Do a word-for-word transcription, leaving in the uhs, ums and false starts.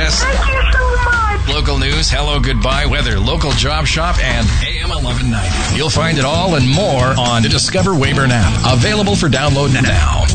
Kiss. Thank you so much. Local news, hello, goodbye, weather, local job shop, and A M eleven ninety. You'll find it all and more on the Discover Weyburn app. Available for download now.